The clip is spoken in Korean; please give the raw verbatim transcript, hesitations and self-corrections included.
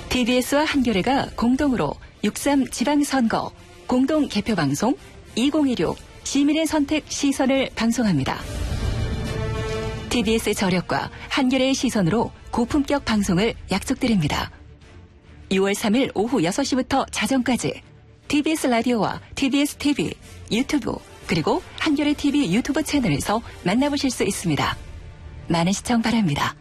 티비에스와 한겨레가 공동으로 육삼 지방선거 공동 개표방송 이천이십육 시민의 선택 시선을 방송합니다. 티비에스의 저력과 한겨레의 시선으로 고품격 방송을 약속드립니다. 유월 삼일 오후 여섯 시부터 자정까지 티비에스 라디오와 티비에스 티비, 유튜브, 그리고 한겨레 티비 유튜브 채널에서 만나보실 수 있습니다. 많은 시청 바랍니다.